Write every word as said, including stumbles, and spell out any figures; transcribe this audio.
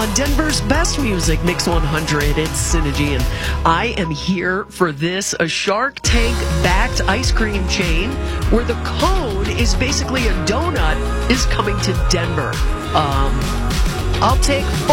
on Denver's best music, Mix one hundred. It's Synergy, and I am here for this, a Shark Tank-backed ice cream chain where the cone is basically a donut is coming to Denver. Um, I'll take